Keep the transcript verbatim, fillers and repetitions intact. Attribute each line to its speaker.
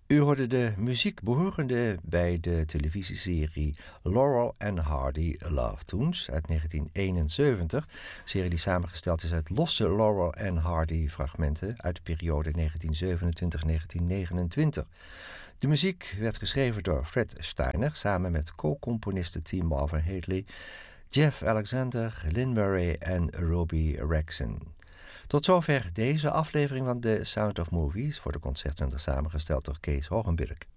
Speaker 1: U hoorde de muziek behorende bij de televisieserie Laurel and Hardy Love Tunes uit negentien eenenzeventig. Een serie die samengesteld is uit losse Laurel and Hardy fragmenten uit de periode negentien zevenentwintig tot negentien negenentwintig. De muziek werd geschreven door Fred Steiner samen met co-componisten T. Marvin Hadley, Jeff Alexander, Lynn Murray en Robbie Rexon. Tot zover deze aflevering van The Sound of Movies voor de Concertzender samengesteld door Kees Hogenberg.